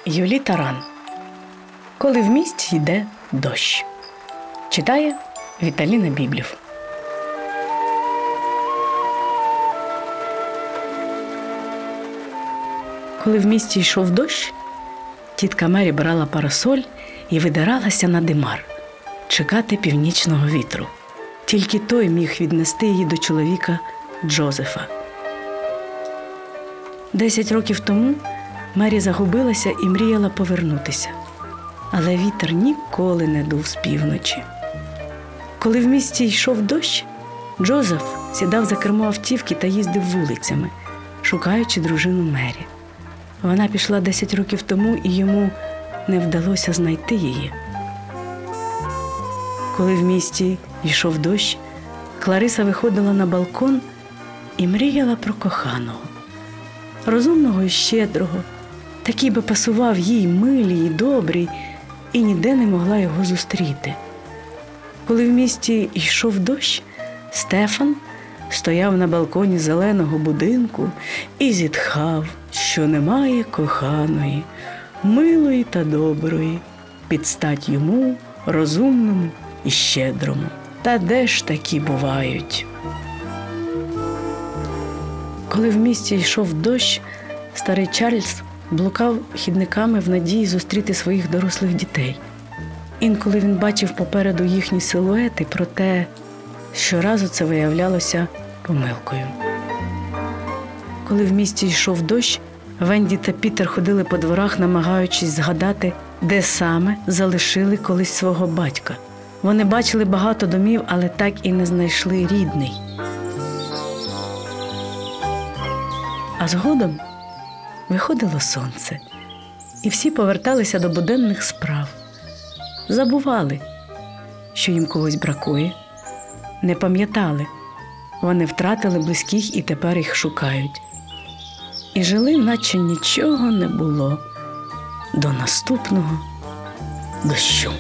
Юлі Таран. Коли в місті йде дощ. Читає Віталіна Біблів. Коли в місті йшов дощ, тітка Мері брала парасоль і видиралася на димар чекати північного вітру. Тільки той міг віднести її до чоловіка Джозефа. 10 років тому Мері загубилася і мріяла повернутися. Але вітер ніколи не дув з півночі. Коли в місті йшов дощ, Джозеф сідав за кермо автівки та їздив вулицями, шукаючи дружину Мері. Вона пішла 10 років тому, і йому не вдалося знайти її. Коли в місті йшов дощ, Клариса виходила на балкон і мріяла про коханого. Розумного і щедрого, такий би пасував їй, милій і добрий, і ніде не могла його зустріти. Коли в місті йшов дощ, Стефан стояв на балконі зеленого будинку і зітхав, що немає коханої, милої та доброї, під стать йому, розумному і щедрому. Та де ж такі бувають? Коли в місті йшов дощ, старий Чарльз блукав хідниками в надії зустріти своїх дорослих дітей. Інколи він бачив попереду їхні силуети, проте щоразу це виявлялося помилкою. Коли в місті йшов дощ, Венді та Пітер ходили по дворах, намагаючись згадати, де саме залишили колись свого батька. Вони бачили багато домів, але так і не знайшли рідний. А згодом виходило сонце, і всі поверталися до буденних справ. Забували, що їм когось бракує, не пам'ятали. Вони втратили близьких і тепер їх шукають. І жили, наче нічого не було до наступного дощу.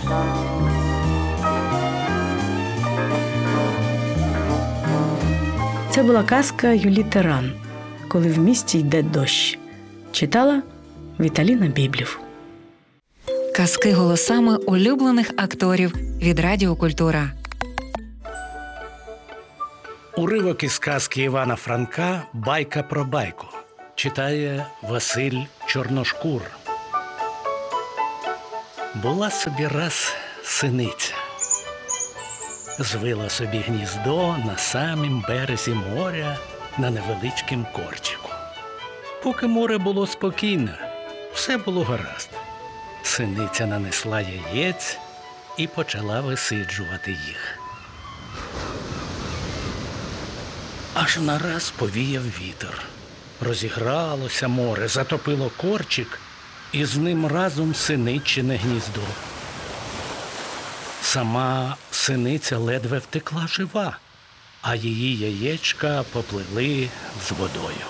Це була казка Юлі Таран «Коли в місті йде дощ». Читала Віталіна Біблів. Казки голосами улюблених акторів від Радіо Культура. Уривок із казки Івана Франка «Байка про байку». Читає Василь Чорношкур. Була собі раз синиця. Звила собі гніздо на самім березі моря на невеличкім корчику. Поки море було спокійне, все було гаразд. Синиця нанесла яєць і почала висиджувати їх. Аж нараз повіяв вітер. Розігралося море, затопило корчик, і з ним разом синичине гніздо. Сама синиця ледве втекла жива, а її яєчка поплили з водою.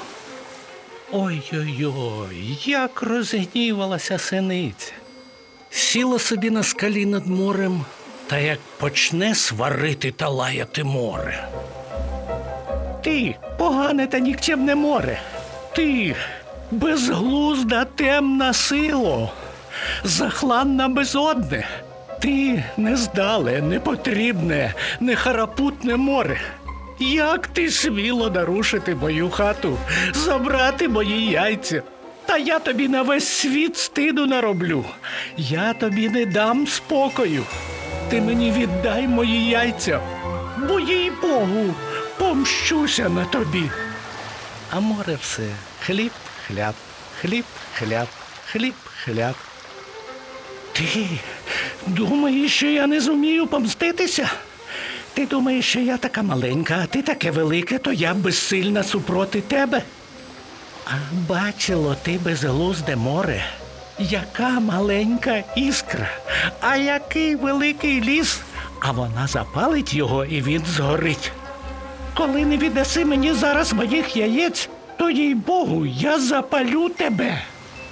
Ой-ой-ой, як розгнівалася синиця. Сіла собі на скалі над морем, та як почне сварити та лаяти море. Ти, погане та нікчемне море, ти, безглузда темна сило, захланна безодне, ти нездале, непотрібне, нехарапутне море. Як ти сміло нарушити мою хату, забрати мої яйця? Та я тобі на весь світ стиду нароблю. Я тобі не дам спокою. Ти мені віддай мої яйця, бо, їй-богу, помщуся на тобі. А море все хліб-хляб, хліб-хляб, хліб-хляб. Ти думаєш, що я не зумію помститися? Ти думаєш, що я така маленька, а ти таке велике, то я безсильна супроти тебе? А бачило ти, безглузде море, яка маленька іскра, а який великий ліс, а вона запалить його, і він згорить. Коли не віддаси мені зараз моїх яєць, то, їй-богу, я запалю тебе.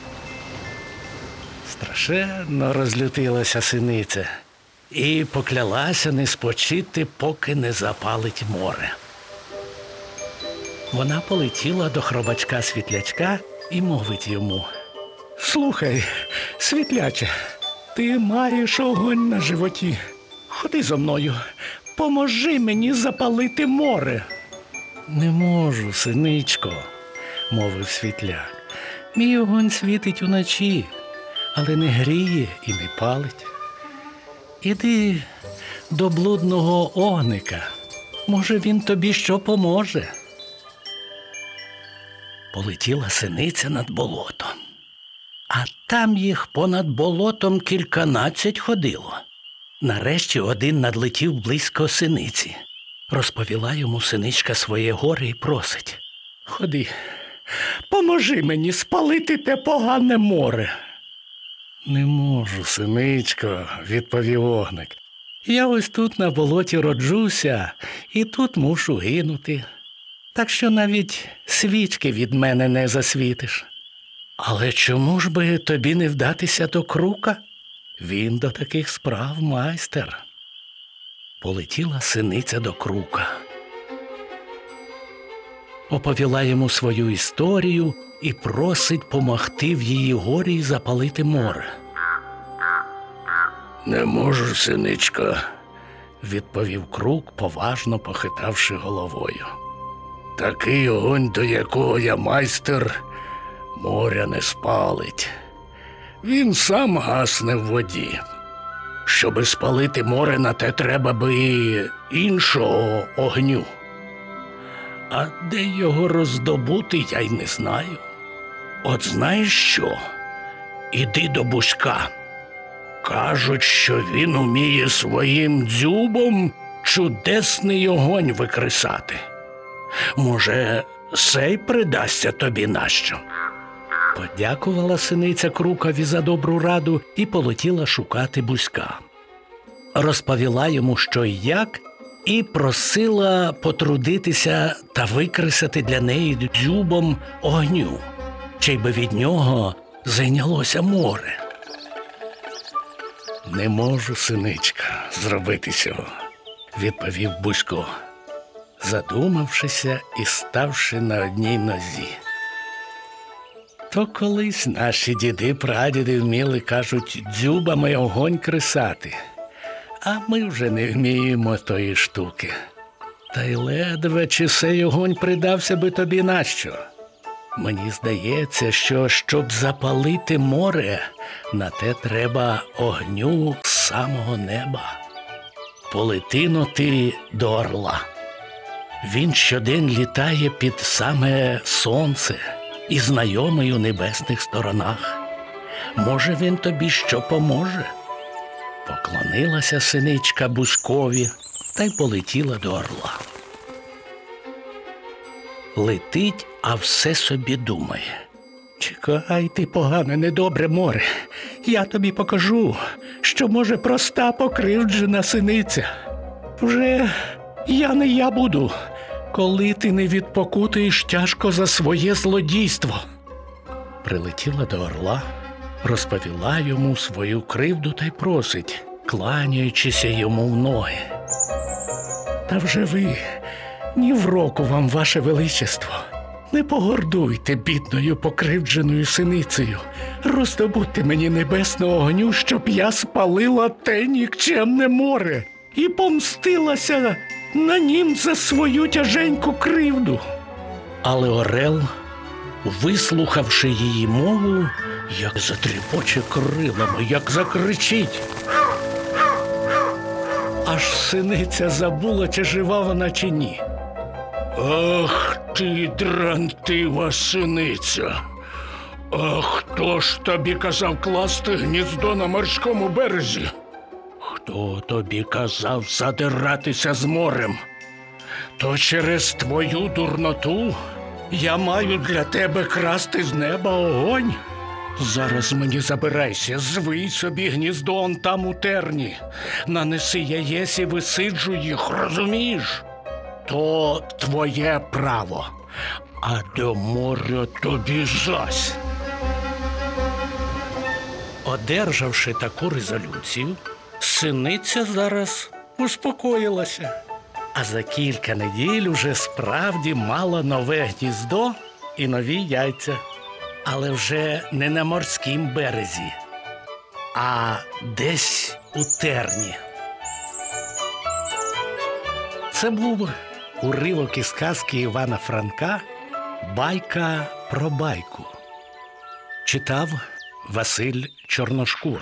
Страшенно розлютилася синиця і поклялася не спочити, поки не запалить море. Вона полетіла до хробачка-світлячка і мовить йому: «Слухай, Світляче, ти маєш огонь на животі. Ходи зо мною, поможи мені запалити море. Не можу, синичко, мовив Світляк. Мій огонь світить уночі, але не гріє і не палить. Іди до блудного огника, може, він тобі що поможе. Полетіла синиця над болотом, а там їх понад болотом кільканадцять ходило. Нарешті один надлетів близько синиці. Розповіла йому синичка своє горе і просить: «Ходи, поможи мені спалити те погане море». «Не можу, синичко», – відповів огник. «Я ось тут на болоті роджуся і тут мушу гинути. Так що навіть свічки від мене не засвітиш». «Але чому ж би тобі не вдатися до Крука? Він до таких справ майстер». Полетіла синиця до Крука. Оповіла йому свою історію і просить помогти в її горі й запалити море. «Не можу, синичко», – відповів Крук, поважно похитавши головою. «Такий огонь, до якого я майстер, моря не спалить. Він сам гасне в воді. Щоби спалити море, на те треба би іншого огню. А де його роздобути, я й не знаю. От знаєш що? Іди до Бузька. Кажуть, що він уміє своїм дзюбом чудесний огонь викресати. Може, сей придасться тобі нащо?» Подякувала синиця Крукові за добру раду і полетіла шукати Бузька. Розповіла йому, що й як, і просила потрудитися та викресати для неї дзюбом огню, чи би від нього зайнялося море. «Не можу, синичка, зробити цього», – відповів Бузько, задумавшися і ставши на одній нозі. «То колись наші діди-прадіди вміли, кажуть, дзюбами огонь кресати, а ми вже не вміємо тої штуки. Та й ледве чи сей огонь придався би тобі нащо. Мені здається, що, щоб запалити море, на те треба огню з самого неба. Полети-но ти до орла. Він щодень літає під саме сонце і знайомий у небесних сторонах. Може, він тобі що поможе?» Поклонилася синичка Бузькові та й полетіла до орла. Летить, а все собі думає: «Чекай ти, погане, недобре море, я тобі покажу, що може проста покривджена синиця. Вже я не я буду, коли ти не відпокутуєш тяжко за своє злодійство». Прилетіла до орла, розповіла йому свою кривду та й просить, кланяючися йому в ноги: «Та вже ви, ні в року вам, ваше величество, не погордуйте бідною покривдженою синицею, роздобудьте мені небесного огню, щоб я спалила те нікчемне море і помстилася на нім за свою тяженьку кривду». Але орел, вислухавши її мову, як затріпоче крилами, як закричить. Аж синиця забула, чи жива вона, чи ні. «Ах ти, дрантива синиця! А хто ж тобі казав класти гніздо на морському березі? Хто тобі казав задиратися з морем? То через твою дурноту я маю для тебе красти з неба огонь? Зараз мені забирайся, звий собі гніздо он там у терні, нанеси яєць і висиджу їх, розумієш? То твоє право, а до моря тобі зась». Одержавши таку резолюцію, синиця зараз успокоїлася, а за кілька неділь уже справді мала нове гніздо і нові яйця. Але вже не на морськім березі, а десь у Терні. Це був уривок із казки Івана Франка «Байка про байку». Читав Василь Чорношкур.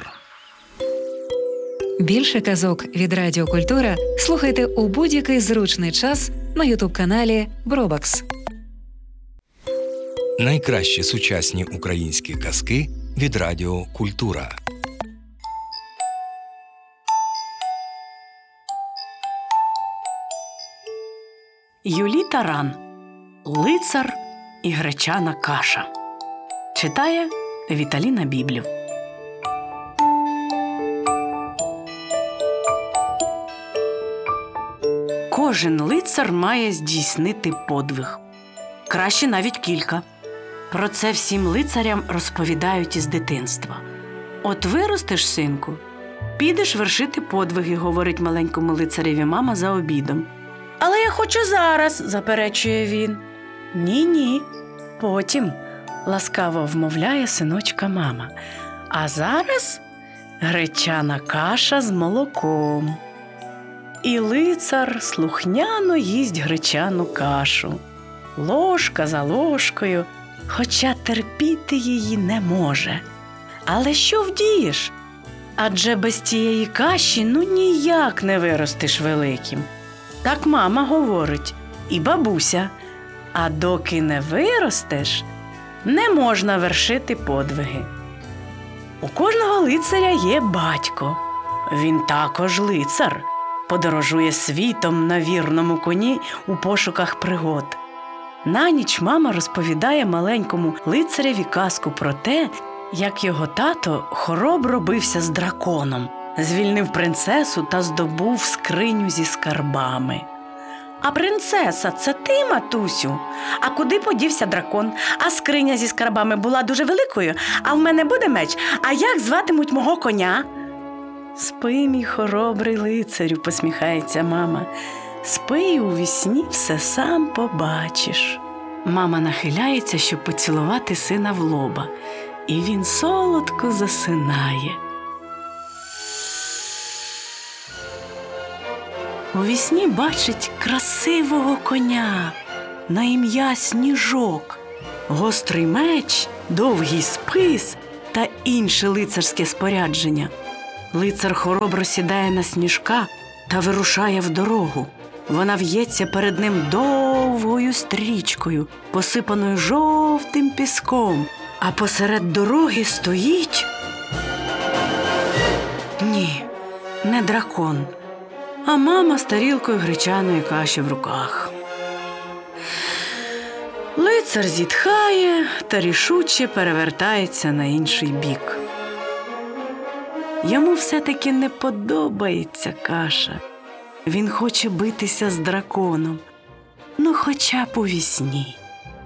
Більше казок від Радіо Культура слухайте у будь-який зручний час на ютуб-каналі Бробакс. Найкращі сучасні українські казки від Радіо Культура. Юлій Таран. Лицар і гречана каша. Читає Віталіна Біблів. Кожен лицар має здійснити подвиг. Краще навіть кілька. Про це всім лицарям розповідають із дитинства. От виростеш, синку, підеш вершити подвиги, говорить маленькому лицареві мама за обідом. Але я хочу зараз, заперечує він. Ні, потім, ласкаво вмовляє синочка мама. А зараз гречана каша з молоком. І лицар слухняно їсть гречану кашу, ложка за ложкою, хоча терпіти її не може. Але що вдієш? Адже без тієї каші ніяк не виростеш великим. Так мама говорить і бабуся. А доки не виростеш, не можна вершити подвиги. У кожного лицаря є батько. Він також лицар. Подорожує світом на вірному коні у пошуках пригод. На ніч мама розповідає маленькому лицареві казку про те, як його тато хоробро бився з драконом, звільнив принцесу та здобув скриню зі скарбами. А принцеса – це ти, матусю? А куди подівся дракон? А скриня зі скарбами була дуже великою? А в мене буде меч? А як зватимуть мого коня? Спи, мій хоробрий лицарю, посміхається мама. Спи, і у вісні все сам побачиш. Мама нахиляється, щоб поцілувати сина в лоба, і він солодко засинає. У вісні бачить красивого коня на ім'я Сніжок, гострий меч, довгий спис та інше лицарське спорядження. Лицар хоробро сідає на Сніжка та вирушає в дорогу. Вона в'ється перед ним довгою стрічкою, посипаною жовтим піском, а посеред дороги стоїть... Ні, не дракон, а мама з тарілкою гречаної каші в руках. Лицар зітхає та рішуче перевертається на інший бік. Йому все-таки не подобається каша. Він хоче битися з драконом, хоча б у вісні.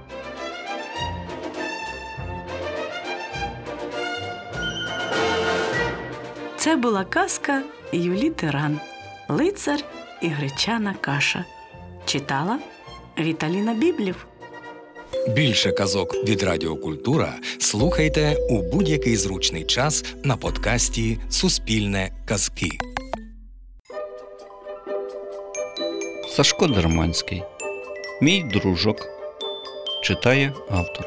Це була казка Юлій Таран «Лицар і гречана каша». Читала Віталіна Біблів. Більше казок від Радіо Культура слухайте у будь-який зручний час на подкасті «Суспільне казки». Сашко Дерманський. Мій дружок. Читає автор.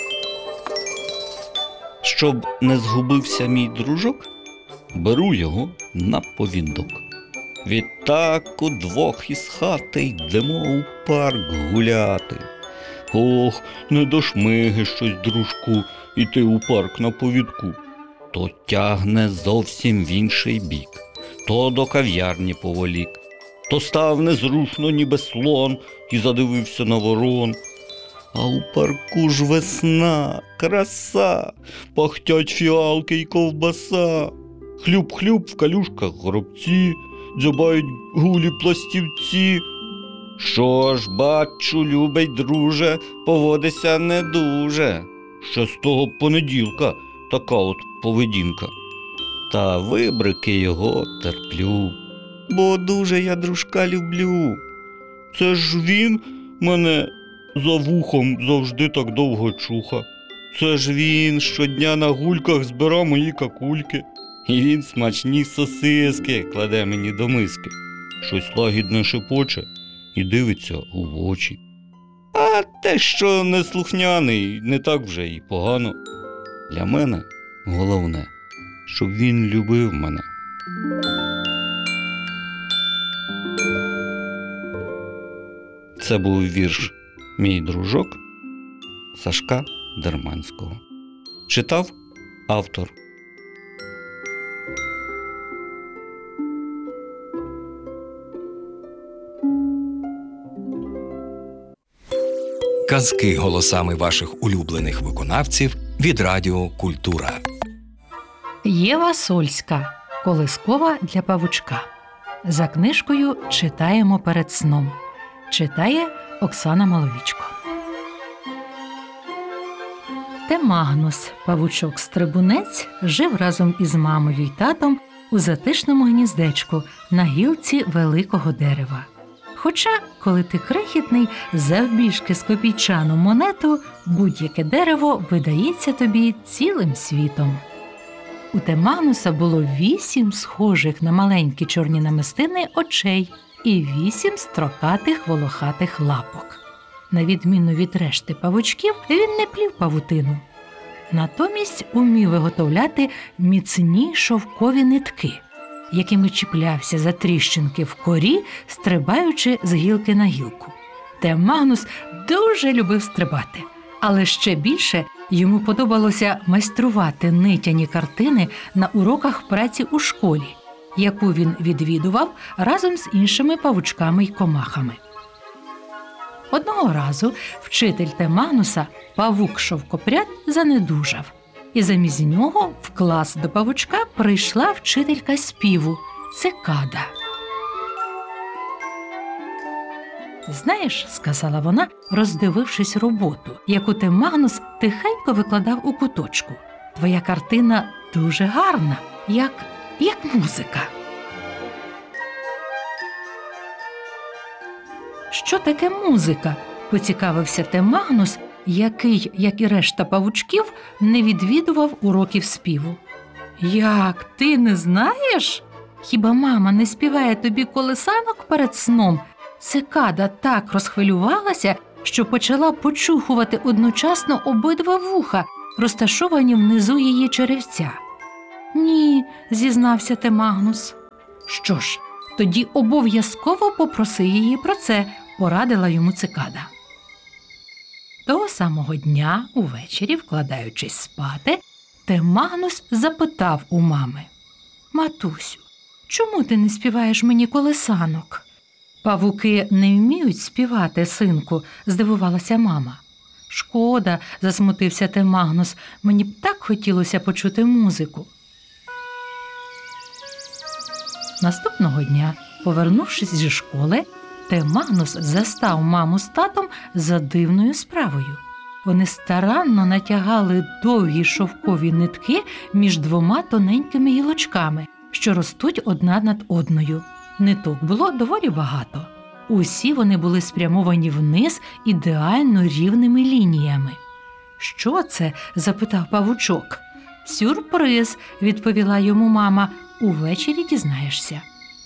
Щоб не згубився мій дружок, беру його на повідок. Відтак удвох із хати йдемо у парк гуляти. Ох, не до шмиги щось, дружку, іти у парк на повідку. То тягне зовсім в інший бік, то до кав'ярні поволік, то став незрушно, ніби слон, і задивився на ворон. А у парку ж весна, краса, пахтять фіалки й ковбаса. Хлюб-хлюб в калюшках горобці, дзьобають гулі пластівці. Що ж, бачу, любий друже, поводися не дуже. Що з того понеділка така от поведінка. Та вибрики його терплю, бо дуже я дружка люблю. Це ж він мене за вухом завжди так довго чуха. Це ж він щодня на гульках збира мої какульки. І він смачні сосиски кладе мені до миски. Щось лагідно шепоче і дивиться у очі. А те, що неслухняний, не так вже й погано. Для мене головне, щоб він любив мене. Це був вірш «Мій дружок» Сашка Дерманського. Читав автор. Казки голосами ваших улюблених виконавців від Радіо Культура. Єва Сольська. Колискова для павучка. За книжкою «Читаємо перед сном». Читає Оксана Маловічко. Темагнус, павучок-стрибунець, жив разом із мамою й татом у затишному гніздечку на гілці великого дерева. Хоча, коли ти крихітний, завбільшки з копійчану монету, будь-яке дерево видається тобі цілим світом. У Темагнуса було 8 схожих на маленькі чорні намистини очей і 8 строкатих волохатих лапок. На відміну від решти павучків, він не плів павутину. Натомість умів виготовляти міцні шовкові нитки, якими чіплявся за тріщинки в корі, стрибаючи з гілки на гілку. Темагнус дуже любив стрибати, але ще більше йому подобалося майструвати нитяні картини на уроках праці у школі, яку він відвідував разом з іншими павучками й комахами. Одного разу вчитель Темагнуса, павук-шовкопряд, занедужав, і замість нього в клас до павучка прийшла вчителька співу – цикада. «Знаєш, – сказала вона, роздивившись роботу, яку Темагнус тихенько викладав у куточку, – твоя картина дуже гарна, як музика». «Що таке музика?» – поцікавився Темагнус, який, як і решта павучків, не відвідував уроків співу. «Як, ти не знаєш? Хіба мама не співає тобі колисанок перед сном?» Цикада так розхвилювалася, що почала почухувати одночасно обидва вуха, розташовані внизу її черевця. «Ні», – зізнався Темагнус. «Що ж, тоді обов'язково попроси її про це», – порадила йому цикада. Того самого дня, увечері, вкладаючись спати, Темагнус запитав у мами: «Матусю, чому ти не співаєш мені колисанок?» «Павуки не вміють співати, синку», – здивувалася мама. «Шкода», – засмутився Темагнус, – «мені б так хотілося почути музику». Наступного дня, повернувшись зі школи, Темагнус застав маму з татом за дивною справою. Вони старанно натягали довгі шовкові нитки між двома тоненькими гілочками, що ростуть одна над одною. Ниток було доволі багато. Усі вони були спрямовані вниз ідеально рівними лініями. «Що це?» – запитав павучок. «Сюрприз», – відповіла йому мама, – «увечері дізнаєшся».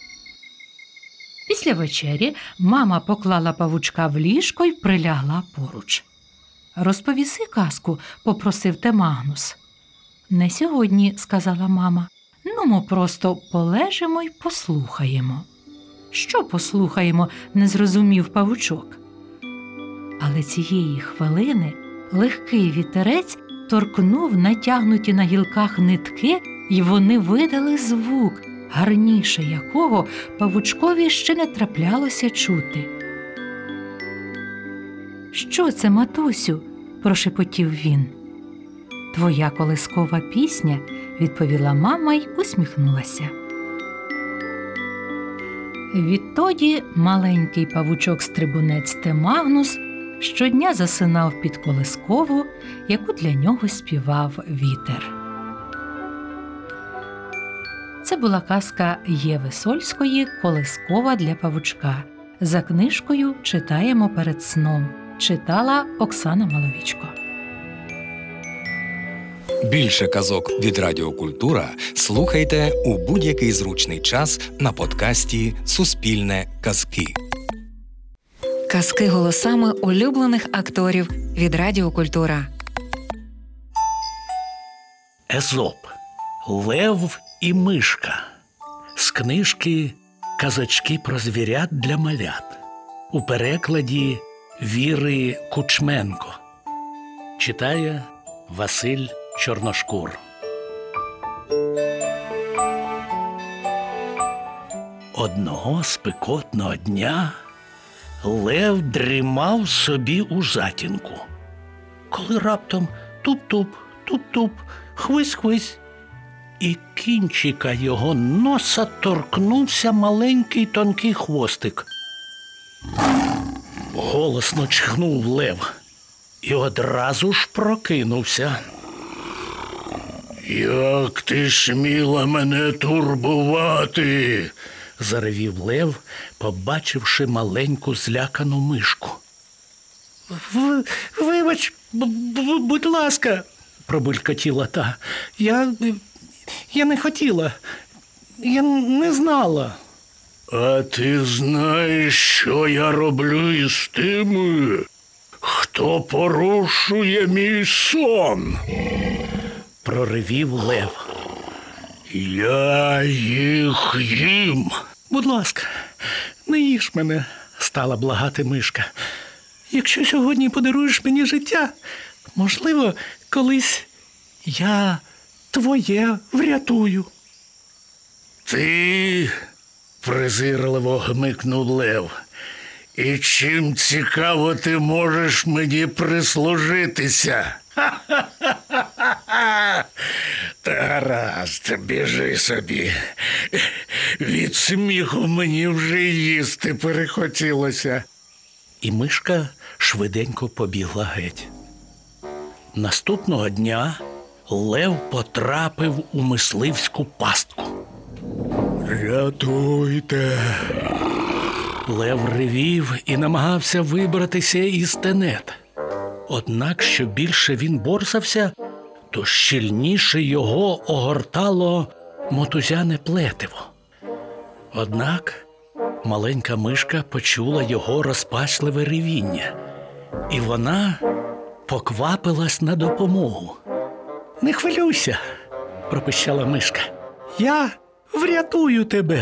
Після вечері мама поклала павучка в ліжко й прилягла поруч. «Розповіси казку», – попросив Темагнус. «Не сьогодні», – сказала мама. «Ну, ми просто полежимо й послухаємо». «Що послухаємо?» – не зрозумів павучок. Але цієї хвилини легкий вітерець торкнув натягнуті на гілках нитки, і вони видали звук, гарніше якого павучкові ще не траплялося чути. «Що це, матусю?» – прошепотів він. «Твоя колискова пісня», – відповіла мама й усміхнулася. Відтоді маленький павучок-стрибунець Темагнус щодня засинав під колискову, яку для нього співав вітер. Це була казка Єви Сольської «Колискова для павучка». За книжкою «Читаємо перед сном». Читала Оксана Маловічко. Більше казок від Радіо Культура слухайте у будь-який зручний час на подкасті «Суспільне казки». Казки голосами улюблених акторів від Радіо Культура. Езоп. Лев і мишка. З книжки «Казочки про звірят для малят». У перекладі Віри Кучменко. Читає Василь Чорношкур. Одного спекотного дня лев дрімав собі у затінку, коли раптом туп-туп, туп-туп, хвись-хвись, і кінчика його носа торкнувся маленький тонкий хвостик. Голосно чхнув лев і одразу ж прокинувся. «Як ти сміла мене турбувати?» – заревів лев, побачивши маленьку злякану мишку. «Вибач, будь ласка», – пробулькотіла та. Я не хотіла, я не знала». «А ти знаєш, що я роблю із тими, хто порушує мій сон?» – проривів лев. «Я їх їм». «Будь ласка, не їж мене», – стала благати мишка. «Якщо сьогодні подаруєш мені життя, можливо, колись я твоє врятую». «Ти...» – презирливо гмикнув лев. «І чим цікаво ти можеш мені прислужитися?» «Ха-ха-ха-ха! Та гаразд, біжи собі. Від сміху мені вже їсти перехотілося». І мишка швиденько побігла геть. Наступного дня лев потрапив у мисливську пастку. «Рятуйте!» Лев ревів і намагався вибратися із тенет. Однак, що більше він борсався, то щільніше його огортало мотузяне плетиво. Однак маленька мишка почула його розпачливе ревіння, і вона поквапилась на допомогу. «Не хвилюйся», – пропищала мишка. «Я врятую тебе».